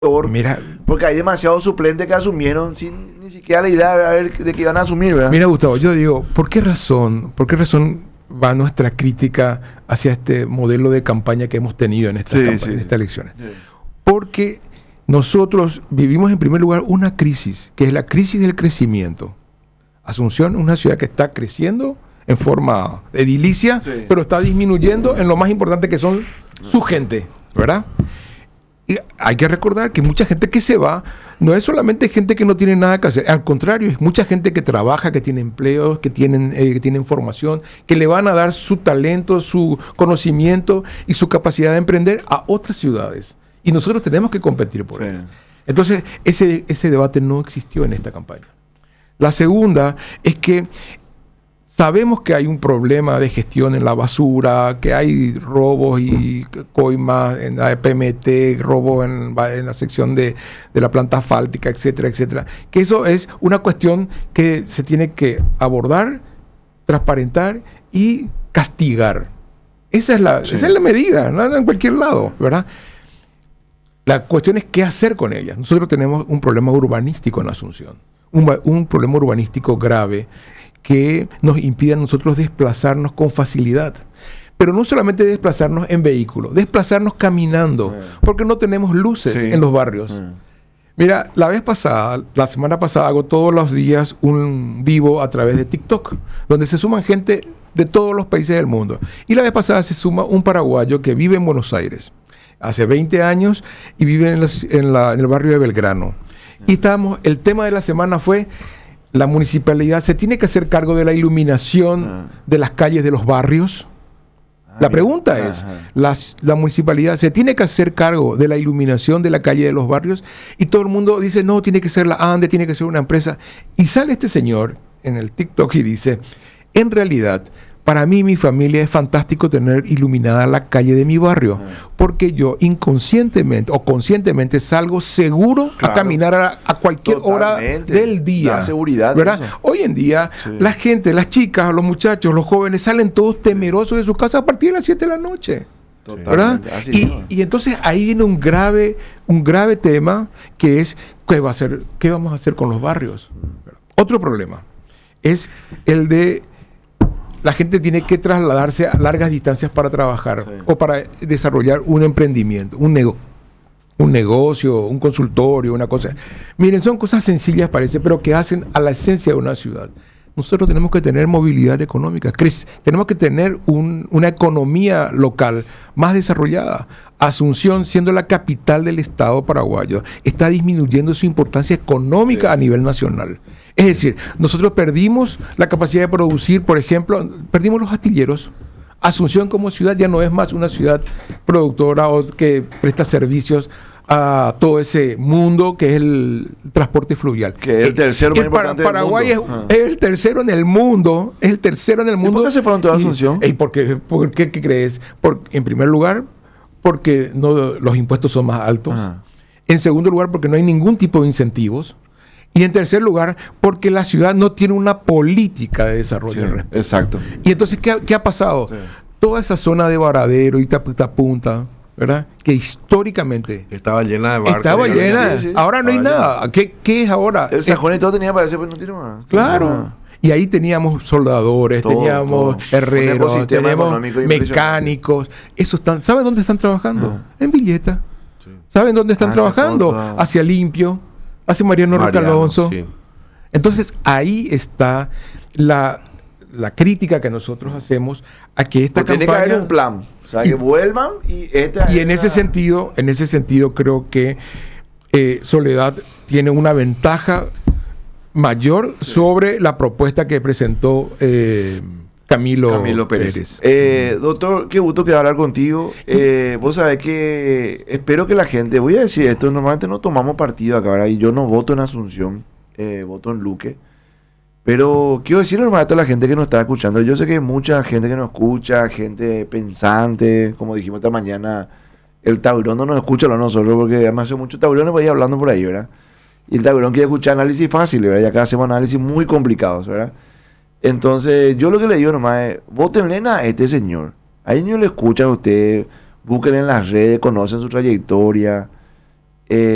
Mira, Porque hay demasiados suplentes que asumieron sin ni siquiera la idea de, de que iban a asumir, ¿verdad? mira, Gustavo, yo digo, ¿por qué razón va nuestra crítica hacia este modelo de campaña que hemos tenido en estas, en estas elecciones? Sí. Porque nosotros vivimos en primer lugar una crisis, que es la crisis del crecimiento. Asunción es una ciudad que está creciendo en forma edilicia, Sí. pero está disminuyendo en lo más importante que son su gente, ¿verdad? Y hay que recordar que mucha gente que se va no es solamente gente que no tiene nada que hacer, al contrario, es mucha gente que trabaja, que tiene empleos, que tienen formación, que le van a dar su talento, su conocimiento y su capacidad de emprender a otras ciudades. Y nosotros tenemos que competir por ello. Entonces, ese debate no existió en esta campaña. La segunda es que sabemos que hay un problema de gestión en la basura, que hay robos y coimas en la PMT, robos en la sección de la planta asfáltica, etcétera, etcétera. Que eso es una cuestión que se tiene que abordar, transparentar y castigar. Esa es la medida, no en cualquier lado, ¿verdad? La cuestión es qué hacer con ella. Nosotros tenemos un problema urbanístico en Asunción, un problema urbanístico grave que nos impide a nosotros desplazarnos con facilidad. Pero no solamente desplazarnos en vehículo, desplazarnos caminando, porque no tenemos luces en los barrios. Mira, la semana pasada hago todos los días un vivo a través de TikTok, donde se suman gente de todos los países del mundo. Y la vez pasada se suma un paraguayo que vive en Buenos Aires, hace 20 años, y vive en el barrio de Belgrano. Y el tema de la semana fue: la municipalidad se tiene que hacer cargo de la iluminación de las calles de los barrios. La pregunta es, ¿la municipalidad se tiene que hacer cargo de la iluminación de la calle de los barrios? Y todo el mundo dice, no, tiene que ser la ANDE, tiene que ser una empresa. Y sale este señor en el TikTok y dice, en realidad, para mí y mi familia es fantástico tener iluminada la calle de mi barrio, porque yo inconscientemente o conscientemente salgo seguro a caminar a cualquier hora del día. Da seguridad, ¿verdad? Eso. Hoy en día, la gente, las chicas, los muchachos, los jóvenes salen todos temerosos de su casa a partir de las 7 de la noche. ¿Verdad? Y entonces ahí viene un grave tema, que es ¿qué vamos a hacer con los barrios? Otro problema es el de la gente tiene que trasladarse a largas distancias para trabajar o para desarrollar un emprendimiento, un negocio, un consultorio, una cosa. Miren, son cosas sencillas parece, pero que hacen a la esencia de una ciudad. Nosotros tenemos que tener movilidad económica, tenemos que tener una economía local más desarrollada. Asunción, siendo la capital del Estado paraguayo, está disminuyendo su importancia económica a nivel nacional. Es decir, nosotros perdimos la capacidad de producir, por ejemplo, perdimos los astilleros. Asunción como ciudad ya no es más una ciudad productora o que presta servicios a todo ese mundo que es el transporte fluvial. Que es el tercero más importante Paraguay del mundo. es el tercero en el mundo. Es el tercero en el mundo. ¿Y por qué se fueron todos a Asunción? ¿Por qué crees? En primer lugar, porque los impuestos son más altos. En segundo lugar, porque no hay ningún tipo de incentivos. Y en tercer lugar, porque la ciudad no tiene una política de desarrollo. Exacto. Y entonces, ¿qué ha pasado? Toda esa zona de Varadero y Punta, ¿verdad? Que históricamente estaba llena de barcos. Estaba llena. Ahora no hay nada. ¿Qué es ahora? El Sajón y todo tenía para decir, pues no tiene más. Claro. Y ahí teníamos soldadores, teníamos herreros, teníamos mecánicos. ¿Saben dónde están trabajando? En Villeta. ¿Saben dónde están trabajando? Hacia Limpio, hacia Mariano Roque Alonso. Entonces, ahí está la crítica que nosotros hacemos a que esta campaña... Tiene que haber un plan. O sea, que vuelvan y en ese sentido creo que Soledad tiene una ventaja mayor sobre la propuesta que presentó Camilo Pérez. Doctor, qué gusto que hablar contigo. Vos sabés que espero que la gente, voy a decir esto, normalmente no tomamos partido acá, ¿verdad? Y yo no voto en Asunción, voto en Luque. Pero quiero decirle nomás a toda la gente que nos está escuchando. Yo sé que hay mucha gente que nos escucha, gente pensante, como dijimos esta mañana, el taurón no nos escucha a nosotros, porque además hay muchos taurones por ahí hablando por ahí, ¿verdad? Y el taurón quiere escuchar análisis fácil, ¿verdad? Y acá hacemos análisis muy complicados, ¿verdad? Entonces, yo lo que le digo nomás es, votenle a este señor. A ellos le escuchan a usted, búsquenle en las redes, conocen su trayectoria.